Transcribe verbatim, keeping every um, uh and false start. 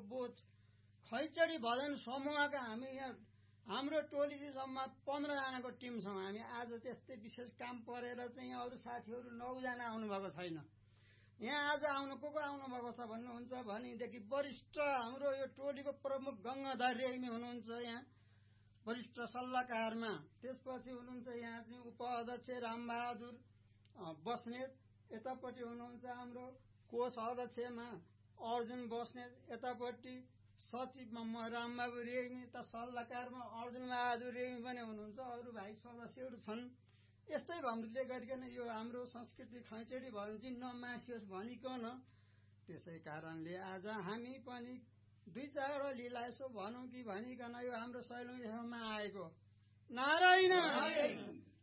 बोझ खैचडी भजन समूहका हामी यहाँ हाम्रो टोली चाहिँ जम्मा पन्ध्रजनाको टिम छौँ हामी। आज त्यस्तै विशेष काम परेर चाहिँ अरू साथीहरू नौजना आउनुभएको छैन। यहाँ आज आउनु को को आउनुभएको छ भन्नुहुन्छ भनेदेखि वरिष्ठ हाम्रो यो टोलीको प्रमुख गङ्गाधर रेग्मी हुनुहुन्छ यहाँ वरिष्ठ सल्लाहकारमा। त्यसपछि हुनुहुन्छ यहाँ चाहिँ उपाध्यक्ष रामबहादुर बस्नेत, यतापट्टि हुनुहुन्छ हाम्रो कोष अध्यक्षमा अर्जुन बस्नेत, यतापट्टि सचिवमा म रामबाबु रेग्मी, त सल्लाहकारमा अर्जुन बहादुर रेग्मी पनि हुनुहुन्छ। अरू भाइ सदस्यहरू छन्। यस्तै भन्दै गरिकन यो हाम्रो संस्कृति खैचडी भजन चाहिँ नमासियोस् भनिकन त्यसै कारणले आज हामी पनि दुई चारवटा लीला यसो भनौँ कि भनिकन यो हाम्रो सैलौँ आएको नारायण।